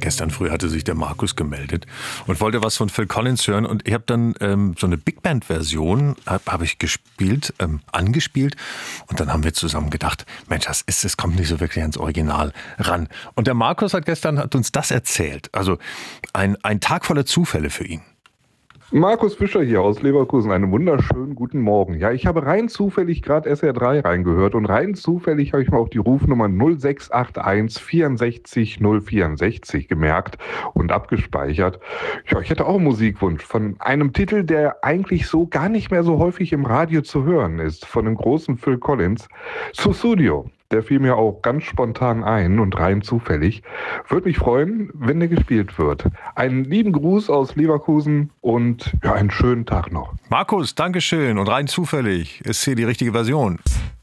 gestern früh hatte sich der Markus gemeldet und wollte was von Phil Collins hören. Und ich habe dann so eine Big Band-Version hab ich gespielt, angespielt. Und dann haben wir zusammen gedacht, Mensch, das kommt nicht so wirklich ans Original ran. Und der Markus hat uns das erzählt. Also ein Tag voller Zufälle für ihn. Markus Fischer hier aus Leverkusen, einen wunderschönen guten Morgen. Ja, ich habe rein zufällig gerade SR3 reingehört und rein zufällig habe ich mir auch die Rufnummer 0681 64 064 gemerkt und abgespeichert. Ja, ich hätte auch einen Musikwunsch von einem Titel, der eigentlich so gar nicht mehr so häufig im Radio zu hören ist, von dem großen Phil Collins, Sussudio. Der fiel mir auch ganz spontan ein und rein zufällig. Würde mich freuen, wenn der gespielt wird. Einen lieben Gruß aus Leverkusen und ja, einen schönen Tag noch. Markus, Dankeschön. Und rein zufällig ist hier die richtige Version.